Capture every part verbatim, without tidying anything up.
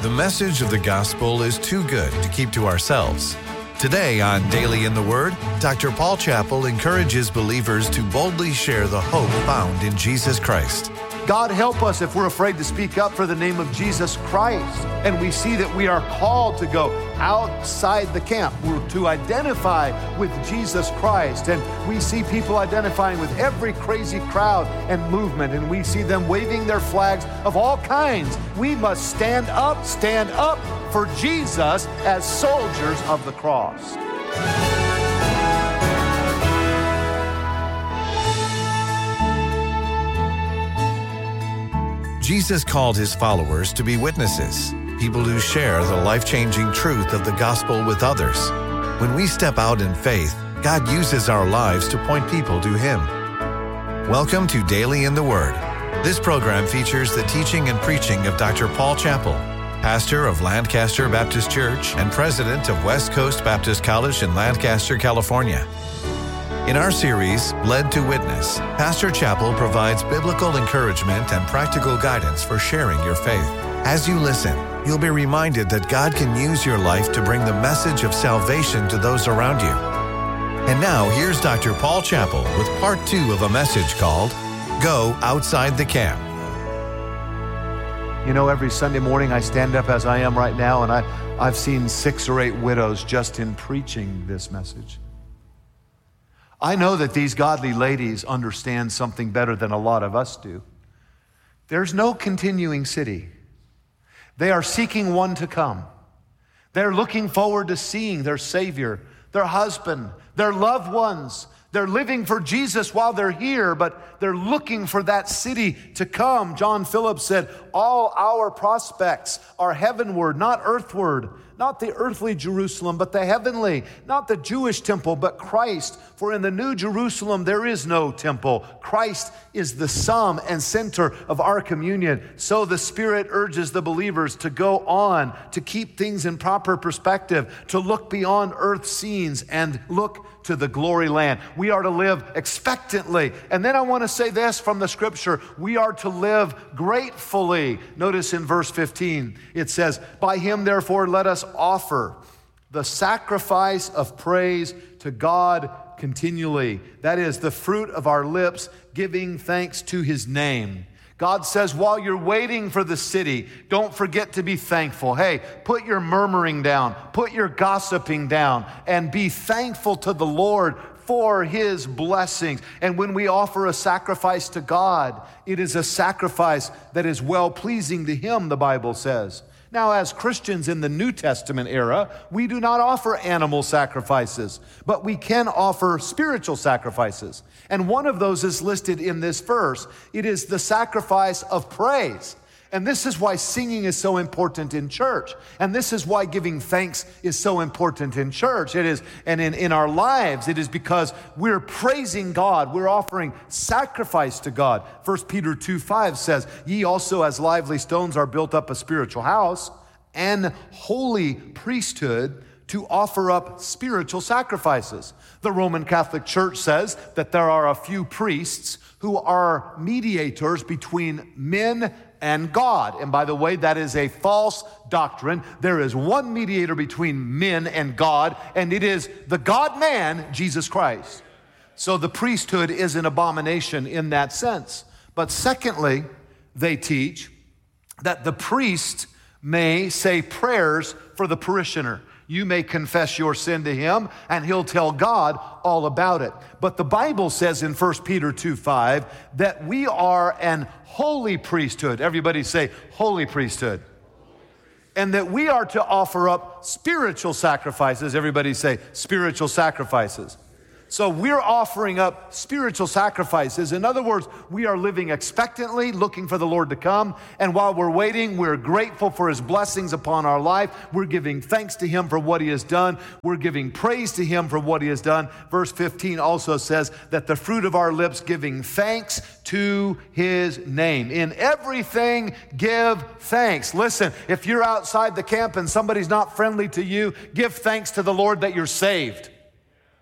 the message of the gospel is too good to keep to ourselves. Today on Daily in the Word, Doctor Paul Chappell encourages believers to boldly share the hope found in Jesus Christ. God help us if we're afraid to speak up for the name of Jesus Christ. And we see that we are called to go outside the camp. We're to identify with Jesus Christ. And we see people identifying with every crazy crowd and movement. And we see them waving their flags of all kinds. We must stand up, stand up for Jesus as soldiers of the cross. Jesus called his followers to be witnesses, people who share the life-changing truth of the gospel with others. When we step out in faith, God uses our lives to point people to him. Welcome to Daily in the Word. This program features the teaching and preaching of Doctor Paul Chappell, pastor of Lancaster Baptist Church and president of West Coast Baptist College in Lancaster, California. In our series, Led to Witness, Pastor Chappell provides biblical encouragement and practical guidance for sharing your faith. As you listen, you'll be reminded that God can use your life to bring the message of salvation to those around you. And now, here's Doctor Paul Chappell with part two of a message called, Go Outside the Camp. You know, every Sunday morning I stand up as I am right now, and I, I've seen six or eight widows just in preaching this message. I know that these godly ladies understand something better than a lot of us do. There's no continuing city. They are seeking one to come. They're looking forward to seeing their Savior, their husband, their loved ones. They're living for Jesus while they're here, but they're looking for that city to come. John Phillips said, all our prospects are heavenward, not earthward. Not the earthly Jerusalem, but the heavenly. Not the Jewish temple, but Christ. For in the New Jerusalem, there is no temple. Christ is the sum and center of our communion. So the Spirit urges the believers to go on, to keep things in proper perspective, to look beyond earth's scenes and look to the glory land. We are to live expectantly. And then I want to say this from the scripture. We are to live gratefully. Notice in verse fifteen, it says, by him, therefore, let us offer the sacrifice of praise to God continually. That is the fruit of our lips, giving thanks to his name. God says, while you're waiting for the city, don't forget to be thankful. Hey, put your murmuring down, put your gossiping down, and be thankful to the Lord for his blessings. And when we offer a sacrifice to God, it is a sacrifice that is well-pleasing to him, the Bible says. Now, as Christians in the New Testament era, we do not offer animal sacrifices, but we can offer spiritual sacrifices. And one of those is listed in this verse. It is the sacrifice of praise. And this is why singing is so important in church. And this is why giving thanks is so important in church. It is, and in, in our lives, it is because we're praising God. We're offering sacrifice to God. First Peter two five says, ye also as lively stones are built up a spiritual house and holy priesthood to offer up spiritual sacrifices. The Roman Catholic Church says that there are a few priests who are mediators between men and God. And by the way, that is a false doctrine. There is one mediator between men and God, and it is the God-man, Jesus Christ. So the priesthood is an abomination in that sense. But secondly, they teach that the priest may say prayers for the parishioner. You may confess your sin to him, and he'll tell God all about it. But the Bible says in First Peter two five that we are an holy priesthood. Everybody say, holy priesthood. And that we are to offer up spiritual sacrifices. Everybody say, spiritual sacrifices. So we're offering up spiritual sacrifices. In other words, we are living expectantly, looking for the Lord to come. And while we're waiting, we're grateful for his blessings upon our life. We're giving thanks to him for what he has done. We're giving praise to him for what he has done. Verse fifteen also says that the fruit of our lips giving thanks to his name. In everything, give thanks. Listen, if you're outside the camp and somebody's not friendly to you, give thanks to the Lord that you're saved.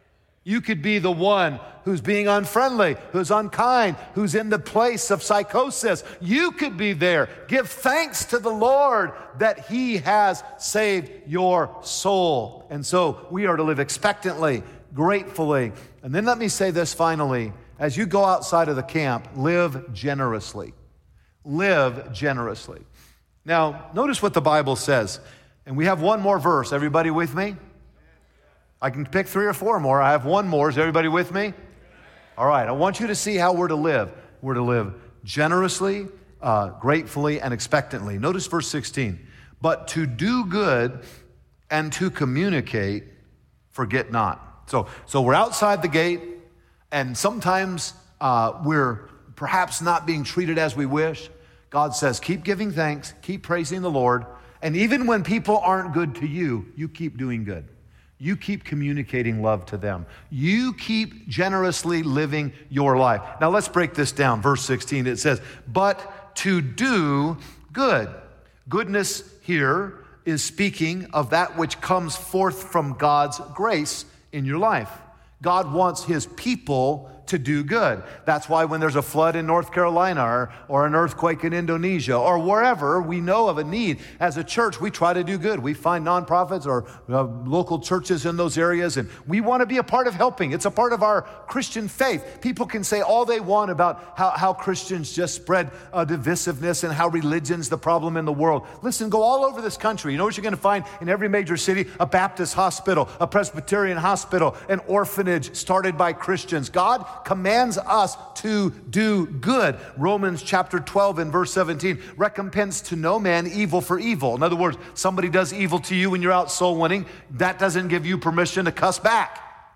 You could be the one who's being unfriendly, who's unkind, who's in the place of psychosis. You could be there. Give thanks to the Lord that He has saved your soul. And so we are to live expectantly, gratefully. And then let me say this finally. As you go outside of the camp, live generously. Live generously. Now, notice what the Bible says. And we have one more verse. Everybody with me? I can pick three or four more. I have one more. Is everybody with me? All right. I want you to see how we're to live. We're to live generously, uh, gratefully, and expectantly. Notice verse sixteen. But to do good and to communicate, forget not. So, so we're outside the gate, and sometimes uh, we're perhaps not being treated as we wish. God says, keep giving thanks, keep praising the Lord, and even when people aren't good to you, you keep doing good. You keep communicating love to them. You keep generously living your life. Now let's break this down. Verse sixteen, it says, but to do good. Goodness here is speaking of that which comes forth from God's grace in your life. God wants His people to do good. That's why when there's a flood in North Carolina or, or an earthquake in Indonesia or wherever we know of a need, as a church, we try to do good. We find nonprofits or uh, local churches in those areas, and we want to be a part of helping. It's a part of our Christian faith. People can say all they want about how, how Christians just spread uh, divisiveness and how religion's the problem in the world. Listen, go all over this country. You know what you're going to find in every major city? A Baptist hospital, a Presbyterian hospital, an orphanage started by Christians. God commands us to do good. Romans chapter twelve and verse seventeen, recompense to no man evil for evil. In other words, somebody does evil to you when you're out soul winning, that doesn't give you permission to cuss back.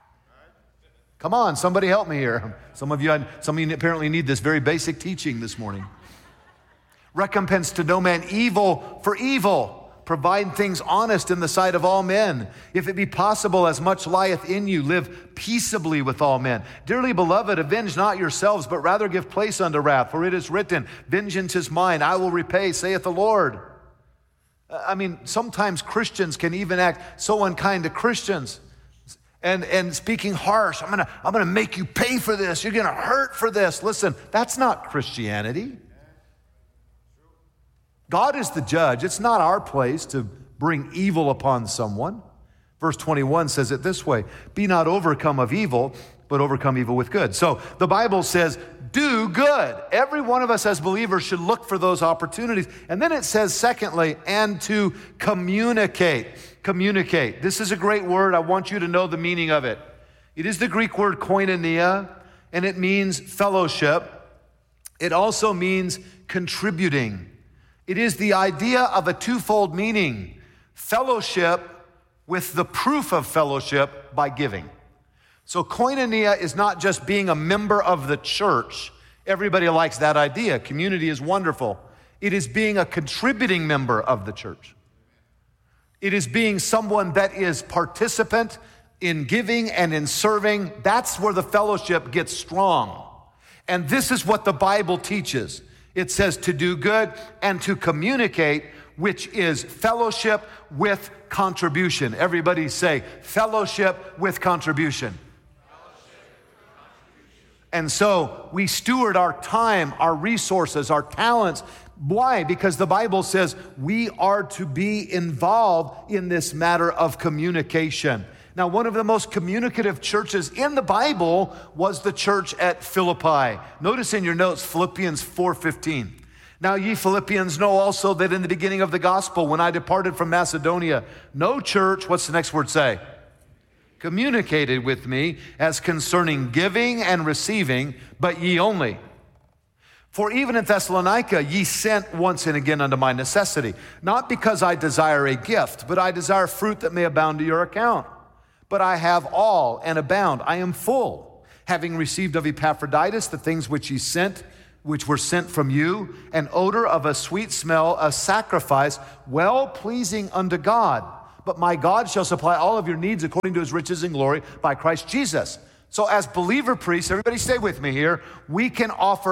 Come on, somebody help me here. Some of you, some of you apparently need this very basic teaching this morning. Recompense to no man evil for evil. Provide things honest in the sight of all men. If it be possible, as much lieth in you, live peaceably with all men. Dearly beloved, avenge not yourselves, but rather give place unto wrath. For it is written, vengeance is mine, I will repay, saith the Lord. I mean, sometimes Christians can even act so unkind to Christians. And, and speaking harsh, I'm gonna, I'm gonna make you pay for this. You're gonna hurt for this. Listen, that's not Christianity. God is the judge. It's not our place to bring evil upon someone. Verse twenty-one says it this way, be not overcome of evil, but overcome evil with good. So the Bible says, do good. Every one of us as believers should look for those opportunities. And then it says, secondly, and to communicate. Communicate. This is a great word. I want you to know the meaning of it. It is the Greek word koinonia, and it means fellowship. It also means contributing. It is the idea of a twofold meaning, fellowship with the proof of fellowship by giving. So koinonia is not just being a member of the church. Everybody likes that idea. Community is wonderful. It is being a contributing member of the church. It is being someone that is participant in giving and in serving. That's where the fellowship gets strong. And this is what the Bible teaches. It says to do good and to communicate, which is fellowship with contribution. Everybody say, fellowship with contribution. And so we steward our time, our resources, our talents. Why? Because the Bible says we are to be involved in this matter of communication. Now, one of the most communicative churches in the Bible was the church at Philippi. Notice in your notes, Philippians four fifteen. Now ye Philippians know also that in the beginning of the gospel, when I departed from Macedonia, no church, what's the next word say? Communicated with me as concerning giving and receiving, but ye only. For even at Thessalonica ye sent once and again unto my necessity, not because I desire a gift, but I desire fruit that may abound to your account. But I have all and abound. I am full, having received of Epaphroditus the things which he sent, which were sent from you, an odor of a sweet smell, a sacrifice, well-pleasing unto God. But my God shall supply all of your needs according to his riches and glory by Christ Jesus. So as believer priests, everybody stay with me here, we can offer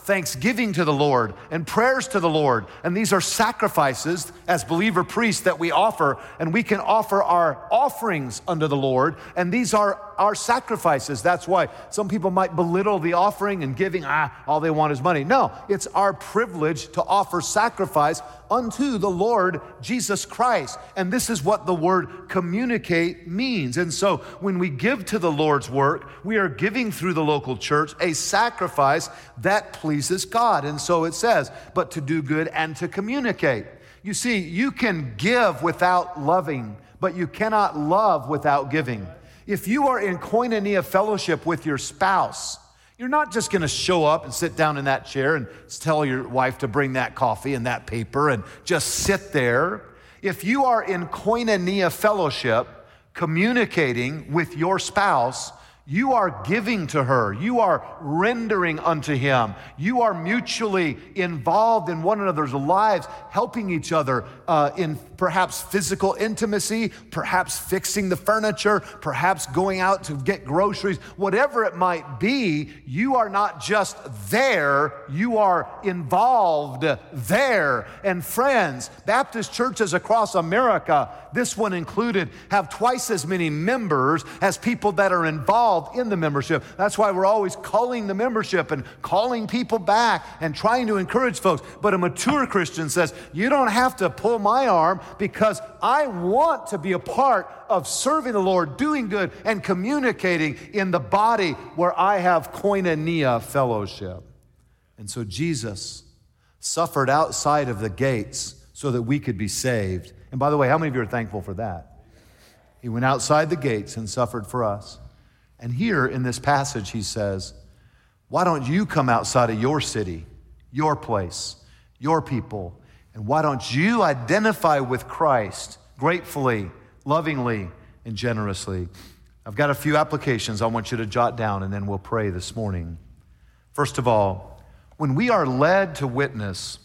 thanksgiving to the Lord and prayers to the Lord. And these are sacrifices as believer priests that we offer, and we can offer our offerings unto the Lord. And these are our sacrifices. That's why some people might belittle the offering and giving, ah, all they want is money. No, it's our privilege to offer sacrifice unto the Lord Jesus Christ. And this is what the word communicate means. And so when we give to the Lord's work, we are giving through the local church a sacrifice that pleases God. And so it says, but to do good and to communicate. You see, you can give without loving, but you cannot love without giving. If you are in koinonia fellowship with your spouse, you're not just going to show up and sit down in that chair and tell your wife to bring that coffee and that paper and just sit there. If you are in koinonia fellowship, communicating with your spouse, you are giving to her. You are rendering unto him. You are mutually involved in one another's lives, helping each other uh, in perhaps physical intimacy, perhaps fixing the furniture, perhaps going out to get groceries, whatever it might be. You are not just there, you are involved there. And friends, Baptist churches across America, this one included, have twice as many members as people that are involved in the membership. That's why we're always calling the membership and calling people back and trying to encourage folks. But a mature Christian says, you don't have to pull my arm because I want to be a part of serving the Lord, doing good, and communicating in the body where I have koinonia fellowship. And so Jesus suffered outside of the gates so that we could be saved. And by the way, how many of you are thankful for that? He went outside the gates and suffered for us. And here in this passage, he says, why don't you come outside of your city, your place, your people, and why don't you identify with Christ gratefully, lovingly, and generously? I've got a few applications I want you to jot down, and then we'll pray this morning. First of all, when we are led to witness,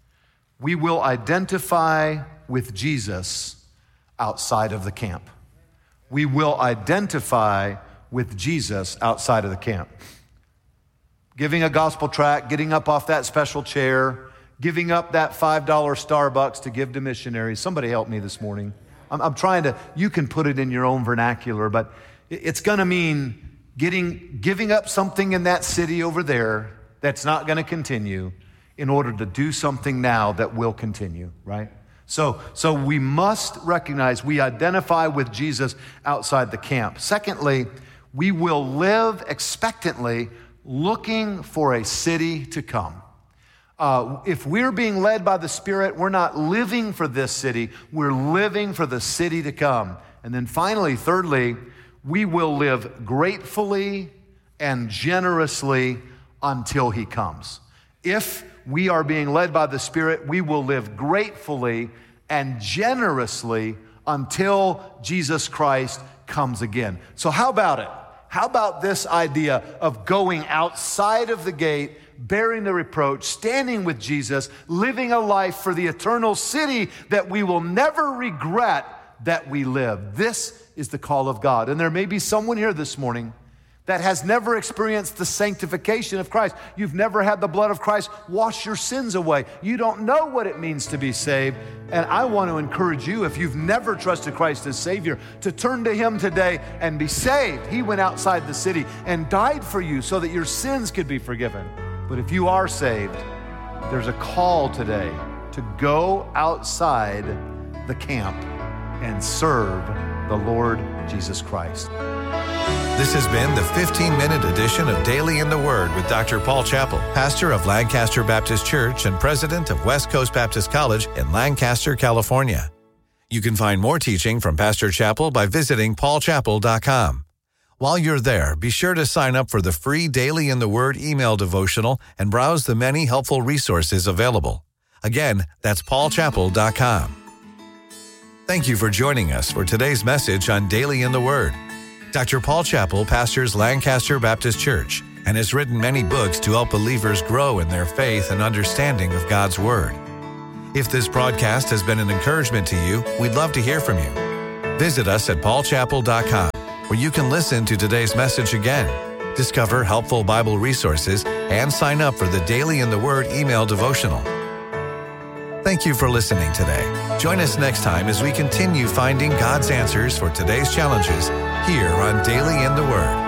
we will identify with Jesus outside of the camp. We will identify with Jesus outside of the camp. Giving a gospel tract, getting up off that special chair, giving up that five dollar Starbucks to give to missionaries. Somebody help me this morning. I'm, I'm trying to, you can put it in your own vernacular, but it's going to mean getting, giving up something in that city over there that's not going to continue in order to do something now that will continue, right? So, so we must recognize we identify with Jesus outside the camp. Secondly, we will live expectantly looking for a city to come. Uh, if we're being led by the Spirit, we're not living for this city, we're living for the city to come. And then finally, thirdly, we will live gratefully and generously until he comes. If we are being led by the Spirit, we will live gratefully and generously until Jesus Christ comes again. So how about it? How about this idea of going outside of the gate, bearing the reproach, standing with Jesus, living a life for the eternal city that we will never regret that we live? This is the call of God. And there may be someone here this morning that has never experienced the sanctification of Christ. You've never had the blood of Christ wash your sins away. You don't know what it means to be saved. And I want to encourage you, if you've never trusted Christ as Savior, to turn to him today and be saved. He went outside the city and died for you so that your sins could be forgiven. But if you are saved, there's a call today to go outside the camp and serve the Lord Jesus Christ. This has been the fifteen-minute edition of Daily in the Word with Doctor Paul Chappell, pastor of Lancaster Baptist Church and president of West Coast Baptist College in Lancaster, California. You can find more teaching from Pastor Chappell by visiting paul chappell dot com. While you're there, be sure to sign up for the free Daily in the Word email devotional and browse the many helpful resources available. Again, that's paul chappell dot com. Thank you for joining us for today's message on Daily in the Word. Doctor Paul Chappell pastors Lancaster Baptist Church and has written many books to help believers grow in their faith and understanding of God's Word. If this broadcast has been an encouragement to you, we'd love to hear from you. Visit us at paul chappell dot com, where you can listen to today's message again, discover helpful Bible resources, and sign up for the Daily in the Word email devotional. Thank you for listening today. Join us next time as we continue finding God's answers for today's challenges here on Daily in the Word.